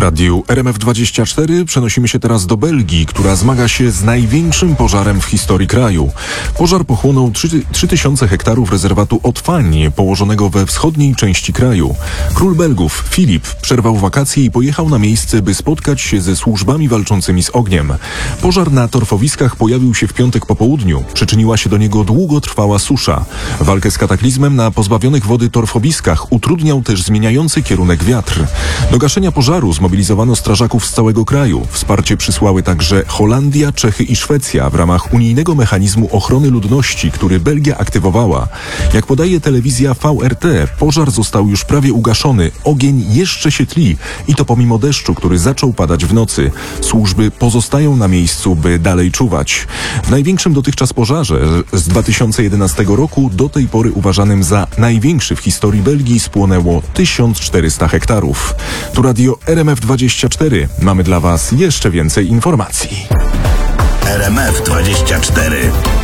radiu RMF24 przenosimy się teraz do Belgii, która zmaga się z największym pożarem w historii kraju. Pożar pochłonął 3000 hektarów rezerwatu Haute-Fagne, położonego we wschodniej części kraju. Król Belgów, Filip, przerwał wakacje i pojechał na miejsce, by spotkać się ze służbami walczącymi z ogniem. Pożar na torfowiskach pojawił się w piątek po południu. Przyczyniła się do niego długotrwała susza. Walkę z kataklizmem na pozbawionych wody torfowiskach utrudniał też zmieniający kierunek wiatr. Do gaszenia pożaru zmobilizowano strażaków z całego kraju. Wsparcie przysłały także Holandia, Czechy i Szwecja w ramach unijnego mechanizmu ochrony ludności, który Belgia aktywowała. Jak podaje telewizja VRT, pożar został już prawie ugaszony. Ogień jeszcze się tli i to pomimo deszczu, który zaczął padać w nocy. Służby pozostają na miejscu, by dalej czuwać. W największym dotychczas pożarze z 2011 roku, do tej pory uważanym za największy w historii Belgii, spłonęło 1400 hektarów. Tu radio RMF24. Mamy dla Was jeszcze więcej informacji. RMF24.